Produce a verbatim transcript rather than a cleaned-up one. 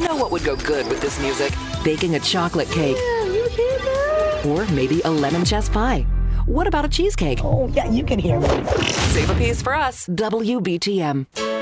know what would go good with this music? Baking a chocolate cake. Yeah, you hear that? Or maybe a lemon chess pie. What about a cheesecake? Oh, yeah, you can hear me. Save a piece for us. W B T M.